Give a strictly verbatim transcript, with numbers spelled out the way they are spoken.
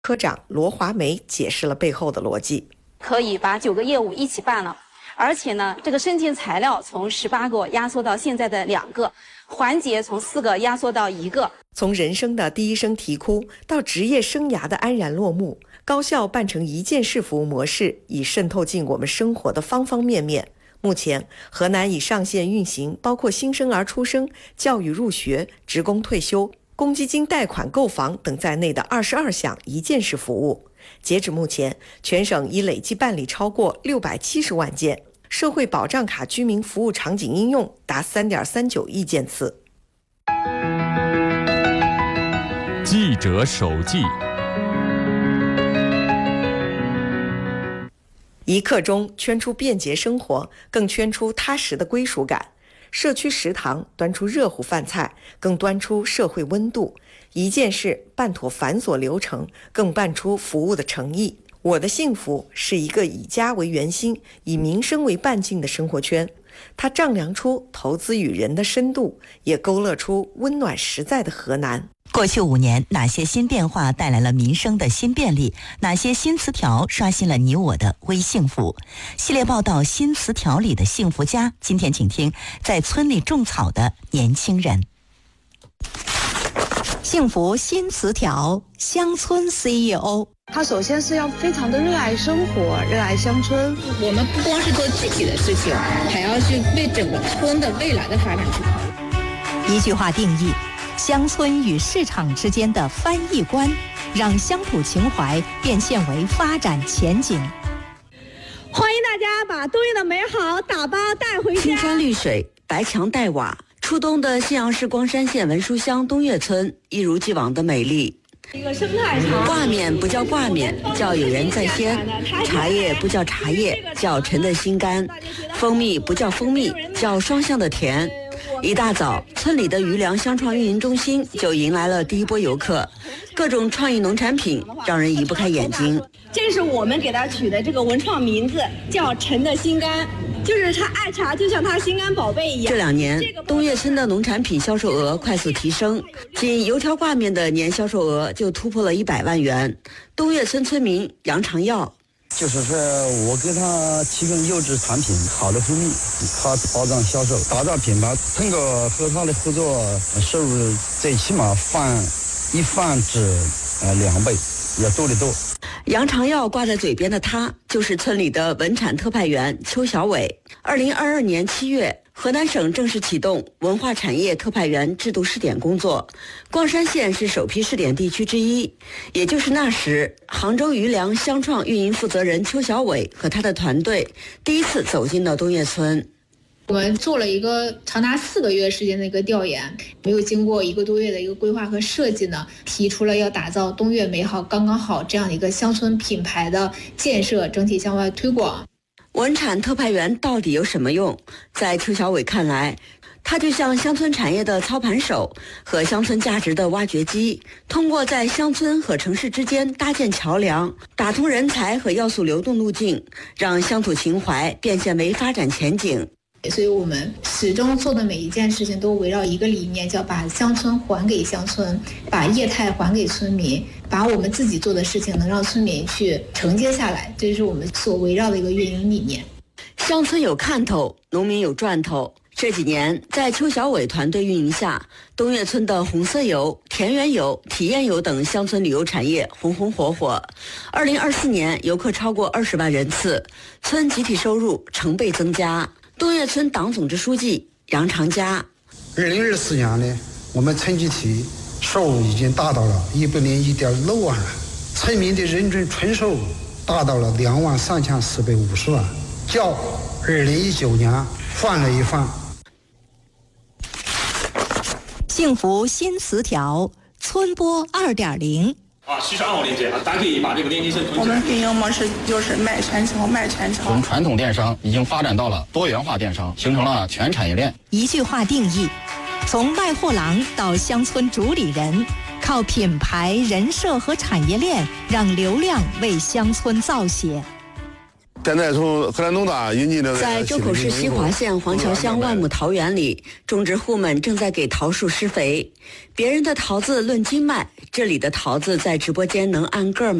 科长罗华梅解释了背后的逻辑： 可以把九个业务一起办了，而且呢，这个申请材料从十八个压缩到现在的两个，环节从四个压缩到一个。 从人生的第一声啼哭到职业生涯的安然落幕，高效办成一件事服务模式已渗透进我们生活的方方面面。目前，河南已上线运行包括新生儿出生、教育入学、职工退休、公积金贷款购房等在内的二十二项一件事服务。截止目前，全省已累计办理超过六百七十万件，社会保障卡居民服务场景应用达三点三九亿件次。 记者手记， 一刻钟圈出便捷生活，更圈出踏实的归属感。社区食堂端出热乎饭菜，更端出社会温度。一件事办妥繁琐流程，更办出服务的诚意。我的幸福是一个以家为圆心、以民生为半径的生活圈，它丈量出投资与人的深度，也勾勒出温暖实在的河南。 过去五年，哪些新变化带来了民生的新便利？哪些新词条刷新了你我的微幸福？系列报道《新词条里的幸福家》，今天请听在村里种草的年轻人。幸福新词条，乡村 C E O。 他首先是要非常的热爱生活，热爱乡村。 我们不光是做具体的事情，还要去为整个村的未来的发展去考虑。 一句话定义：乡村与市场之间的翻译官，让乡土情怀变现为发展前景。 欢迎大家把东岳的美好打包带回家。 青山绿水，白墙带瓦，初冬的信阳市光山县文书乡东岳村一如既往的美丽。 一个生态场， 挂面不叫挂面，叫有人在先；茶叶不叫茶叶，叫陈的心甘；蜂蜜不叫蜂蜜，叫双向的甜。一大早，村里的余粮乡创运营中心就迎来了第一波游客，各种创意农产品让人移不开眼睛。 这是我们给他取的这个文创名字，叫陈的心甘，就是他爱茶就像他心肝宝贝一样。 这两年，东岳村的农产品销售额快速提升，仅油条挂面的年销售额就突破了一百万元。东岳村村民杨长耀。 就是说我给他提供优质产品，好的蜂蜜，他包装销售，打造品牌。通过和他的合作，收入最起码翻一翻至呃两倍，要多得多。 杨长耀挂在嘴边的他，就是村里的文产特派员邱小伟。二零二二年七月，河南省正式启动文化产业特派员制度试点工作，光山县是首批试点地区之一。也就是那时，杭州余粮乡创运营负责人邱小伟和他的团队第一次走进了东岳村。 我们做了一个长达四个月时间的一个调研，没有经过一个多月的一个规划和设计呢，提出了要打造东岳美好刚刚好这样的一个乡村品牌的建设，整体向外推广。 文产特派员到底有什么用？在邱小伟看来，他就像乡村产业的操盘手和乡村价值的挖掘机，通过在乡村和城市之间搭建桥梁，打通人才和要素流动路径，让乡土情怀变现为发展前景。 所以我们始终做的每一件事情都围绕一个理念，叫把乡村还给乡村，把业态还给村民，把我们自己做的事情能让村民去承接下来，这是我们所围绕的一个运营理念。 乡村有看头，农民有赚头。这几年，在邱小伟团队运营下，东岳村的红色游、田园游、体验游等乡村旅游产业红红火火。二零二四年，游客超过二十万人次，村集体收入成倍增加。东岳村党总支书记杨长佳。 二零二四年呢，我们村集体收入已经达到了一百零一点六万了，村民的人均纯收入达到了两万三千四百五十万，较二零一九年翻了一番。 幸福新词条，村播二点零。 啊，七十二号链接啊，大家可以把这个链接先存起来。 我们运营模式就是卖全程，卖全程。 从传统电商已经发展到了多元化电商，形成了全产业链。 一句话定义：从卖货郎到乡村主理人，靠品牌、人设和产业链，让流量为乡村造血。 现在从河南农大引进的。 在周口市西华县黄桥乡万亩桃园里，种植户们正在给桃树施肥。别人的桃子论斤卖，这里的桃子在直播间能按个儿